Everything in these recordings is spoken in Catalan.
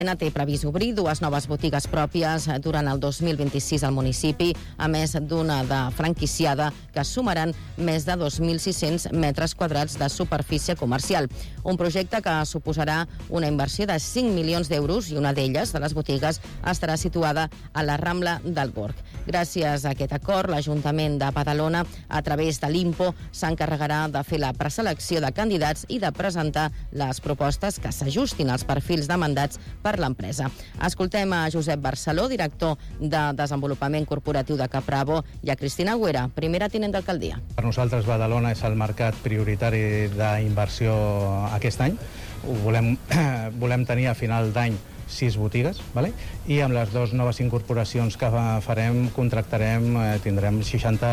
Té previst obrir 2 noves botigues pròpies durant el 2026 al municipi, a més d'una de franquiciada que sumaran més de 2.600 metres quadrats de superfície comercial. Un projecte que suposarà una inversió de 5 milions d'euros i una d'elles, de les botigues, estarà situada a la Rambla del Gorg. Gràcies a aquest acord, l'Ajuntament de Badalona, a través de l'IMPO, s'encarregarà de fer la preselecció de candidats i de presentar les propostes que s'ajustin als perfils demandats per l'empresa. Escoltem a Josep Barceló, director de Desenvolupament Corporatiu de Caprabo, i a Cristina Agüera, primera tinent d'alcaldia. Per nosaltres Badalona és el mercat prioritari d'inversió aquest any. Volem tenir a final d'any 6 botigues, vale? I amb les 2 noves incorporacions que farem, tindrem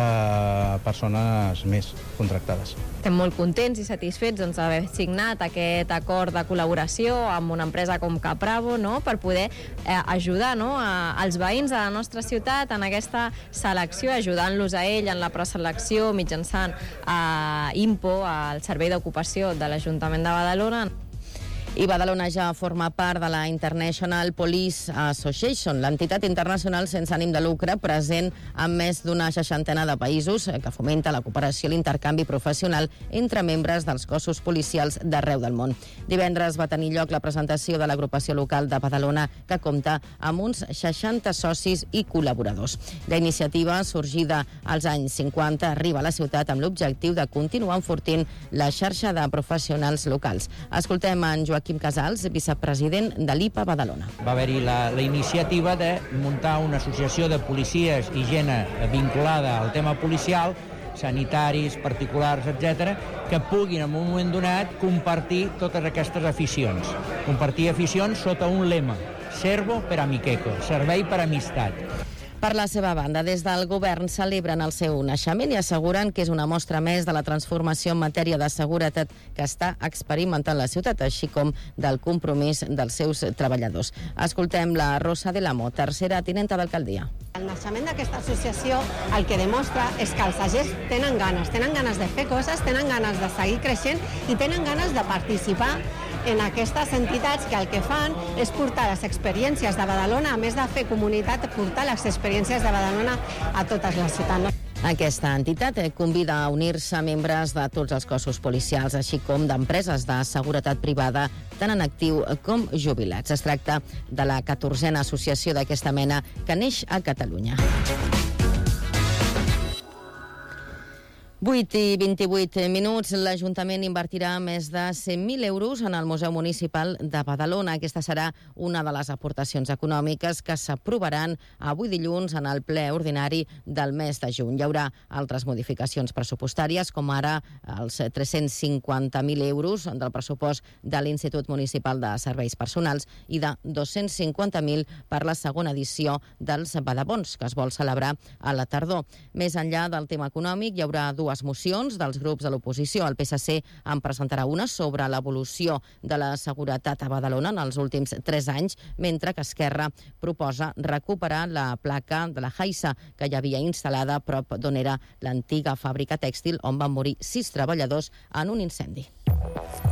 60 persones més contractades. Estem molt contents i satisfets d'haver signat aquest acord de col·laboració amb una empresa com Caprabo, per poder ajudar als veïns de la nostra ciutat en aquesta selecció, ajudant-los a ell en la preselecció mitjançant IMPO, el Servei d'Ocupació de l'Ajuntament de Badalona. I Badalona ja forma part de la International Police Association, l'entitat internacional sense ànim de lucre present en més d'una 60 de països que fomenta la cooperació i l'intercanvi professional entre membres dels cossos policials d'arreu del món. Divendres va tenir lloc la presentació de l'agrupació local de Badalona, que compta amb uns 60 socis i col·laboradors. La iniciativa, sorgida als anys 50, arriba a la ciutat amb l'objectiu de continuar enfortint la xarxa de professionals locals. Escoltem en Joaquim Casals, vicepresident de l'IPA Badalona. Va haver-hi la iniciativa de muntar una associació de policies i gent vinculada al tema policial, sanitaris, particulars, etc., que puguin en un moment donat compartir totes aquestes aficions. Compartir aficions sota un lema: servo per amiqueco, servei per amistat. Per la seva banda, des del govern celebren el seu naixement i asseguren que és una mostra més de la transformació en matèria de seguretat que està experimentant la ciutat, així com del compromís dels seus treballadors. Escoltem la Rosa de l'Amo, tercera tinenta d'alcaldia. El naixement d'aquesta associació el que demostra és que els agents tenen ganes de fer coses, tenen ganes de seguir creixent i tenen ganes de participar en aquestes entitats que el que fan és portar les experiències de Badalona, a més de fer comunitat, portar les experiències de Badalona a totes les ciutats. Aquesta entitat convida a unir-se membres de tots els cossos policials, així com d'empreses de seguretat privada, tant en actiu com jubilats. Es tracta de la 14a associació d'aquesta mena que neix a Catalunya. 8 i 28 minuts, l'Ajuntament invertirà més de 100.000 euros en el Museu Municipal de Badalona. Aquesta serà una de les aportacions econòmiques que s'aprovaran avui dilluns en el ple ordinari del mes de juny. Hi haurà altres modificacions pressupostàries, com ara els 350.000 euros del pressupost de l'Institut Municipal de Serveis Personals i de 250.000 per la segona edició dels Badabons, que es vol celebrar a la tardor. Més enllà del tema econòmic, hi haurà dues mocions dels grups de l'oposició. El PSC en presentarà una sobre l'evolució de la seguretat a Badalona en els últims 3 anys, mentre que Esquerra proposa recuperar la placa de la Haisa, que ja havia instal·lada a prop d'on era l'antiga fàbrica tèxtil, on van morir 6 treballadors en un incendi.